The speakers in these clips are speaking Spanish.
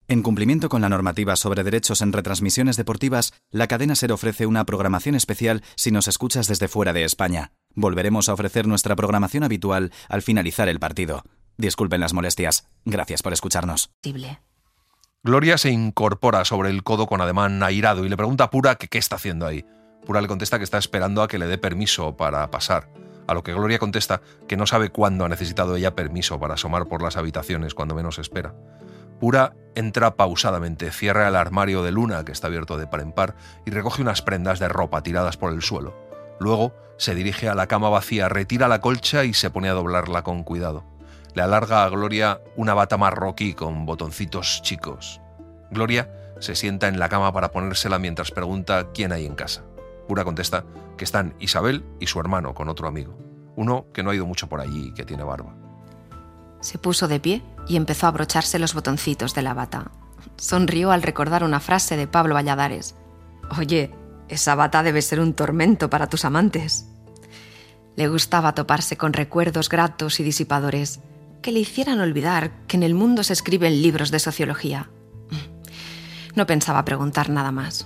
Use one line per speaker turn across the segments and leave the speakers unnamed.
En cumplimiento con la normativa sobre derechos en retransmisiones deportivas, la cadena SER ofrece una programación especial si nos escuchas desde fuera de España. Volveremos a ofrecer nuestra programación habitual al finalizar el partido. Disculpen las molestias. Gracias por escucharnos.
Gloria se incorpora sobre el codo con ademán airado y le pregunta a Pura que qué está haciendo ahí. Pura le contesta que está esperando a que le dé permiso para pasar. A lo que Gloria contesta que no sabe cuándo ha necesitado ella permiso para asomar por las habitaciones cuando menos espera. Pura entra pausadamente, cierra el armario de Luna, que está abierto de par en par, y recoge unas prendas de ropa tiradas por el suelo. Luego se dirige a la cama vacía, retira la colcha y se pone a doblarla con cuidado. Le alarga a Gloria una bata marroquí con botoncitos chicos. Gloria se sienta en la cama para ponérsela mientras pregunta quién hay en casa. Pura contesta que están Isabel y su hermano con otro amigo, uno que no ha ido mucho por allí y que tiene barba.
Se puso de pie y empezó a abrocharse los botoncitos de la bata. Sonrió al recordar una frase de Pablo Valladares. «Oye, esa bata debe ser un tormento para tus amantes». Le gustaba toparse con recuerdos gratos y disipadores que le hicieran olvidar que en el mundo se escriben libros de sociología. No pensaba preguntar nada más.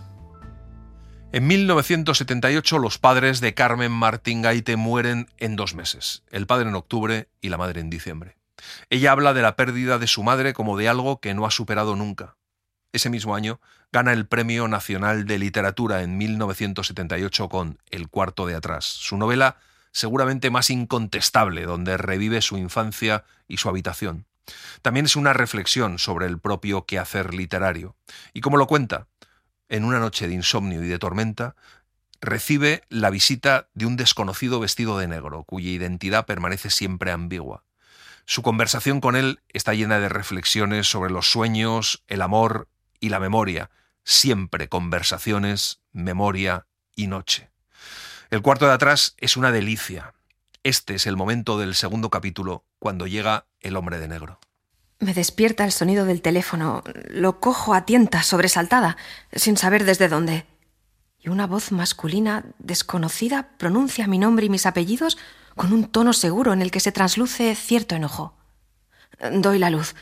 En 1978 los padres de Carmen Martín Gaite mueren en 2 meses, el padre en octubre y la madre en diciembre. Ella habla de la pérdida de su madre como de algo que no ha superado nunca. Ese mismo año gana el Premio Nacional de Literatura en 1978 con El cuarto de atrás, su novela seguramente más incontestable, donde revive su infancia y su habitación. También es una reflexión sobre el propio quehacer literario. Y como lo cuenta, en una noche de insomnio y de tormenta, recibe la visita de un desconocido vestido de negro, cuya identidad permanece siempre ambigua. Su conversación con él está llena de reflexiones sobre los sueños, el amor y la memoria. Siempre conversaciones, memoria y noche. El cuarto de atrás es una delicia. Este es el momento del segundo capítulo, cuando llega el hombre de negro.
Me despierta el sonido del teléfono. Lo cojo a tientas, sobresaltada, sin saber desde dónde. Y una voz masculina, desconocida, pronuncia mi nombre y mis apellidos con un tono seguro en el que se trasluce cierto enojo. Doy la luz.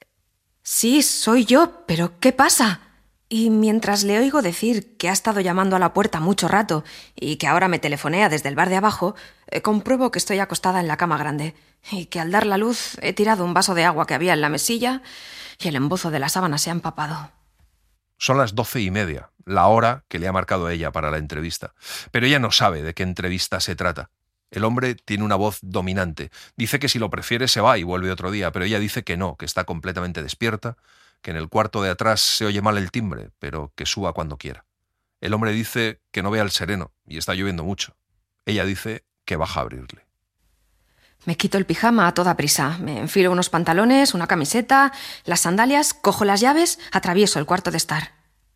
Sí, soy yo, pero ¿qué pasa? Y mientras le oigo decir que ha estado llamando a la puerta mucho rato y que ahora me telefonea desde el bar de abajo, compruebo que estoy acostada en la cama grande y que al dar la luz he tirado un vaso de agua que había en la mesilla y el embozo de la sábana se ha empapado.
Son las 12:30, la hora que le ha marcado ella para la entrevista. Pero ella no sabe de qué entrevista se trata. El hombre tiene una voz dominante. Dice que si lo prefiere se va y vuelve otro día, pero ella dice que no, que está completamente despierta, que en el cuarto de atrás se oye mal el timbre, pero que suba cuando quiera. El hombre dice que no vea el sereno y está lloviendo mucho. Ella dice que baja a abrirle.
Me quito el pijama a toda prisa. Me enfilo unos pantalones, una camiseta, las sandalias, cojo las llaves, atravieso el cuarto de estar.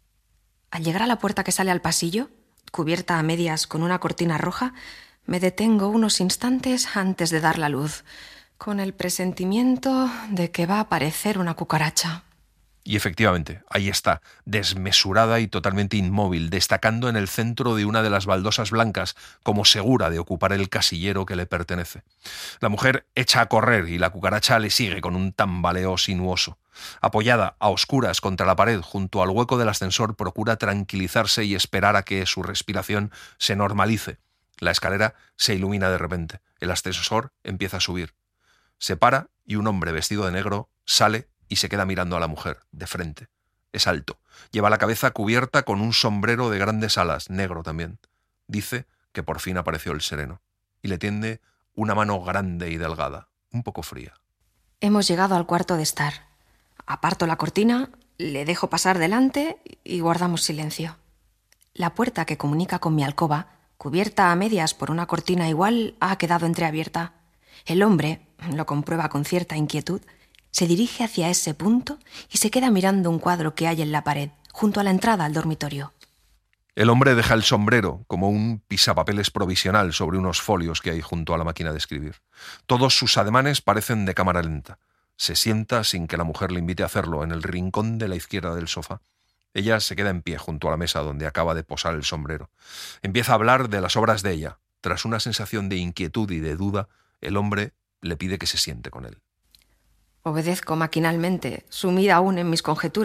Al llegar a la puerta que sale al pasillo, cubierta a medias con una cortina roja, me detengo unos instantes antes de dar la luz, con el presentimiento de que va a aparecer una cucaracha.
Y efectivamente, ahí está, desmesurada y totalmente inmóvil, destacando en el centro de una de las baldosas blancas, como segura de ocupar el casillero que le pertenece. La mujer echa a correr y la cucaracha le sigue con un tambaleo sinuoso. Apoyada a oscuras contra la pared junto al hueco del ascensor, procura tranquilizarse y esperar a que su respiración se normalice. La escalera se ilumina de repente. El ascensor empieza a subir. Se para y un hombre vestido de negro sale y se queda mirando a la mujer, de frente. Es alto. Lleva la cabeza cubierta con un sombrero de grandes alas, negro también. Dice que por fin apareció el sereno. Y le tiende una mano grande y delgada, un poco fría.
Hemos llegado al cuarto de estar. Aparto la cortina, le dejo pasar delante y guardamos silencio. La puerta que comunica con mi alcoba, cubierta a medias por una cortina igual, ha quedado entreabierta. El hombre, lo comprueba con cierta inquietud, se dirige hacia ese punto y se queda mirando un cuadro que hay en la pared, junto a la entrada al dormitorio.
El hombre deja el sombrero como un pisapapeles provisional sobre unos folios que hay junto a la máquina de escribir. Todos sus ademanes parecen de cámara lenta. Se sienta sin que la mujer le invite a hacerlo en el rincón de la izquierda del sofá. Ella se queda en pie junto a la mesa donde acaba de posar el sombrero. Empieza a hablar de las obras de ella. Tras una sensación de inquietud y de duda, el hombre le pide que se siente con él.
Obedezco maquinalmente, sumida aún en mis conjeturas.